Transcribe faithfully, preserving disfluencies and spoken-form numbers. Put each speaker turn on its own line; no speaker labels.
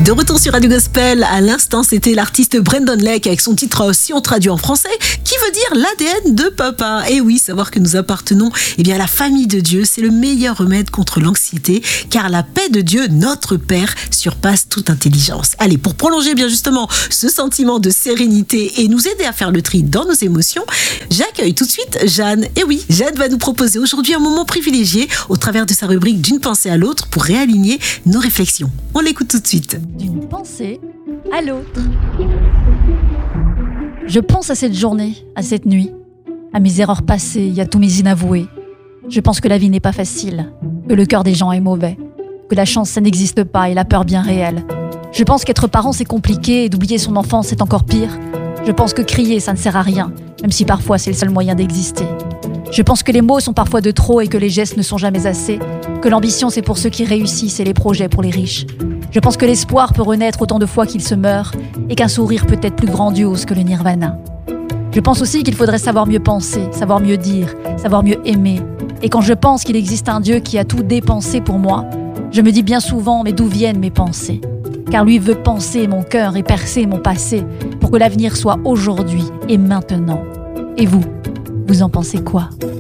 De retour sur Radio Gospel, à l'instant, c'était l'artiste Brandon Lake avec son titre, si on traduit en français, qui veut dire l'A D N de papa. Et oui, savoir que nous appartenons eh bien, à la famille de Dieu, c'est le meilleur remède contre l'anxiété, car la paix de Dieu, notre Père, surpasse toute intelligence. Allez, pour prolonger bien justement ce sentiment de sérénité et nous aider à faire le tri dans nos émotions, j'accueille tout de suite Jeanne. Et oui, Jeanne va nous proposer aujourd'hui un moment privilégié au travers de sa rubrique D'une pensée à l'autre pour réaligner nos réflexions. On l'écoute tout de suite.
D'une pensée à l'autre. Je pense à cette journée, à cette nuit, à mes erreurs passées, à tous mes inavoués. Je pense que la vie n'est pas facile, que le cœur des gens est mauvais, que la chance ça n'existe pas et la peur bien réelle. Je pense qu'être parent c'est compliqué et d'oublier son enfance c'est encore pire. Je pense que crier ça ne sert à rien, même si parfois c'est le seul moyen d'exister. Je pense que les mots sont parfois de trop et que les gestes ne sont jamais assez, que l'ambition c'est pour ceux qui réussissent et les projets pour les riches. Je pense que l'espoir peut renaître autant de fois qu'il se meurt et qu'un sourire peut être plus grandiose que le nirvana. Je pense aussi qu'il faudrait savoir mieux penser, savoir mieux dire, savoir mieux aimer. Et quand je pense qu'il existe un Dieu qui a tout dépensé pour moi, je me dis bien souvent, mais d'où viennent mes pensées ? Car lui veut penser mon cœur et percer mon passé pour que l'avenir soit aujourd'hui et maintenant. Et vous, vous en pensez quoi ?